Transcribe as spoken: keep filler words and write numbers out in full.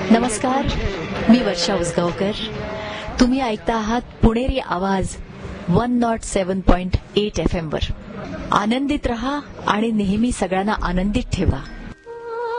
नमस्कार, मी वर्षा उसगावकर. तुम्ही ऐकता आहात पुणेरी आवाज one not seven point eight F M वर. आनंदित रहा आणि नेहमी सगळ्यांना आनंदित ठेवा.